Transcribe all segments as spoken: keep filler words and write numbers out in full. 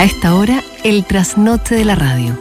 A esta hora, el trasnoche de la radio.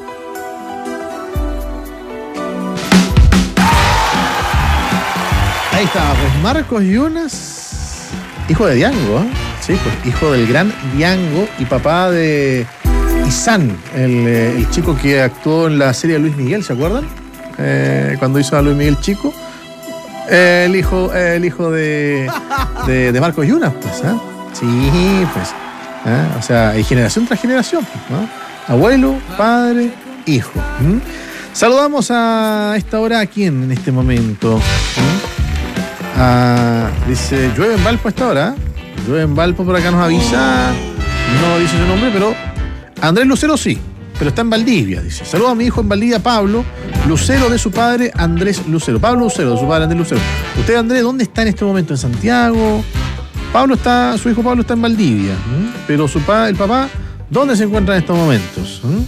Ahí está, pues Marcos Yunas, hijo de Diango, ¿eh? Sí, pues hijo del gran Diango y papá de Izan, el, el chico que actuó en la serie de Luis Miguel, ¿se acuerdan? Eh, cuando hizo a Luis Miguel chico. Eh, el hijo, eh, el hijo de, de, de Marcos Yunas, pues, ¿eh? Sí, pues. ¿eh? O sea, hay generación tras generación, ¿no? Abuelo, padre, hijo. ¿Mm? Saludamos a esta hora a quién en este momento. ¿Mm? A, dice, llueve en Valpo a esta hora. Llueve en Valpo, por acá nos avisa. No dice su nombre, pero Andrés Lucero sí, pero está en Valdivia, dice. Saludos a mi hijo en Valdivia, Pablo Lucero, de su padre Andrés Lucero. Pablo Lucero, de su padre Andrés Lucero. Usted, Andrés, ¿dónde está en este momento? ¿En Santiago? Pablo está, su hijo Pablo está en Valdivia, ¿eh? Pero su pa, el papá, ¿dónde se encuentra en estos momentos? ¿Eh?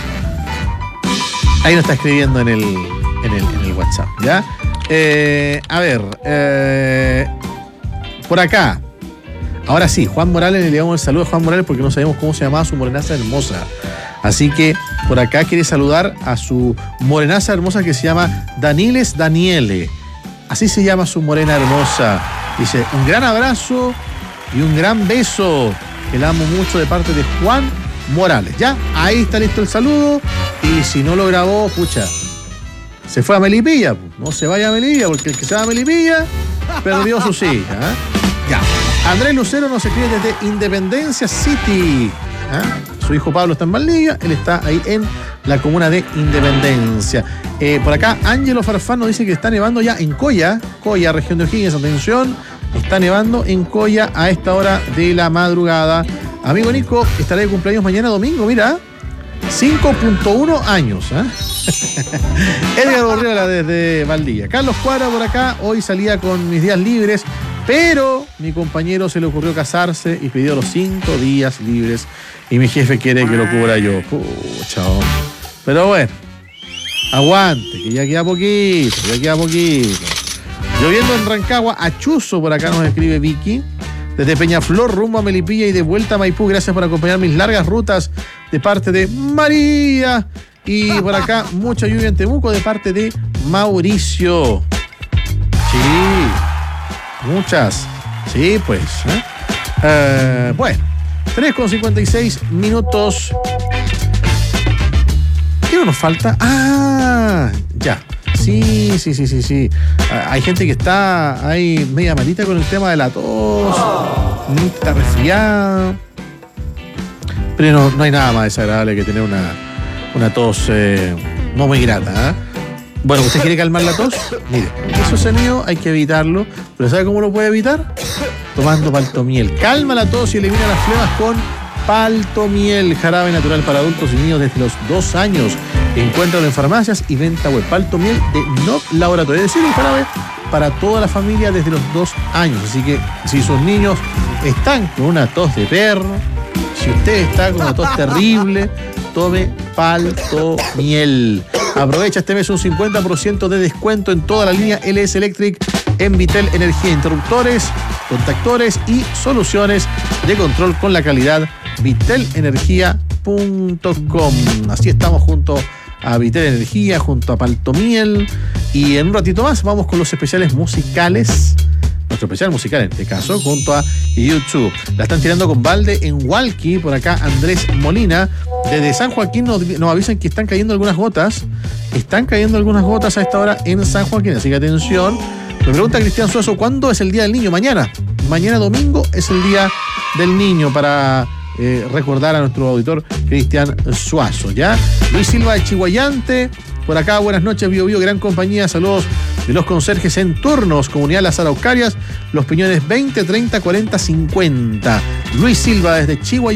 Ahí nos está escribiendo en el, en el, en el WhatsApp, ¿ya? Eh, a ver, eh, por acá. Ahora sí, Juan Morales, le damos el saludo a Juan Morales porque no sabemos cómo se llamaba su morenaza hermosa. Así que por acá quiere saludar a su morenaza hermosa que se llama Daniles Daniele. Así se llama su morena hermosa. Dice, un gran abrazo y un gran beso, que la amo mucho, de parte de Juan Morales. Ya, ahí está listo el saludo. Y si no lo grabó, pucha, se fue a Melipilla. No se vaya a Melipilla, porque el que se va a Melipilla perdió su silla. ¿eh? Ya, Andrés Lucero nos escribe desde Independencia City. ¿eh? Su hijo Pablo está en Valdivia, él está ahí en la comuna de Independencia. Eh, por acá, Ángelo Farfán nos dice que está nevando ya en Coya, Coya, región de O'Higgins, atención, está nevando en Coya a esta hora de la madrugada. Amigo Nico, estará de cumpleaños mañana domingo, mira, cinco punto uno años. ¿eh? Edgar Borriola desde Valdivia. Carlos Cuadra por acá, hoy salía con mis días libres, pero mi compañero se le ocurrió casarse y pidió los cinco días libres y mi jefe quiere que lo cubra yo. Pucha, hombre. Pero bueno, aguante, que ya queda poquito, ya queda poquito. Lloviendo en Rancagua, Achuzo, por acá nos escribe Vicky. Desde Peñaflor, rumbo a Melipilla y de vuelta a Maipú. Gracias por acompañar mis largas rutas de parte de María. Y por acá, mucha lluvia en Temuco de parte de Mauricio. Sí, muchas. Sí, pues. ¿eh? Eh, bueno, tres con cincuenta y seis minutos. ¿Qué nos falta? Ah, ya. Sí, sí, sí, sí, sí. Hay gente que está ahí media malita con el tema de la tos. Está resfriada. Pero no, no hay nada más desagradable que tener una, una tos eh, no muy grata. ¿eh? Bueno, ¿usted quiere calmar la tos? Mire, eso sonido hay que evitarlo. ¿Pero sabe cómo lo puede evitar? Tomando Paltomiel. Calma la tos y elimina las flemas con Paltomiel, jarabe natural para adultos y niños desde los dos años. Encuéntralo en farmacias y venta web. Paltomiel de Noc Laboratorio. Es decir, un jarabe para toda la familia desde los dos años. Así que si sus niños están con una tos de perro, si usted está con una tos terrible, tome Paltomiel. Aprovecha este mes un cincuenta por ciento de descuento en toda la línea L S Electric en Vitel Energía, interruptores, contactores y soluciones de control con la calidad vitel energía punto com. Así estamos junto a Vitel Energía, junto a Paltomiel, y en un ratito más vamos con los especiales musicales. Nuestro especial musical en este caso, junto a YouTube. La están tirando con balde en Hualqui. Por acá Andrés Molina. Desde San Joaquín nos, nos avisan que están cayendo algunas gotas. Están cayendo algunas gotas a esta hora en San Joaquín. Así que atención. Me pregunta Cristian Suazo, ¿cuándo es el Día del Niño? Mañana. Mañana domingo es el Día del Niño, para eh, recordar a nuestro auditor Cristian Suazo, ¿ya? Luis Silva de Chihuayante. Por acá, buenas noches, Bio Bio, gran compañía. Saludos de los conserjes en turnos. Comunidad Las Araucarias, Los Piñones veinte, treinta, cuarenta, cincuenta. Luis Silva desde Chihuayante.